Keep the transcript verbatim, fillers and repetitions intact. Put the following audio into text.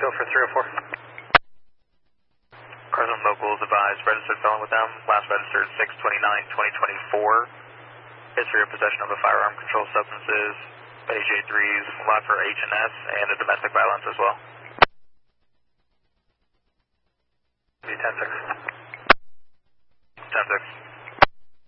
still for three oh four. Carson locals advised, registered felon with them, last registered six twenty-nine twenty twenty-four. History of possession of a firearm, controlled substances, A J threes, lot for H and S, and a domestic violence as well. ten six. ten six.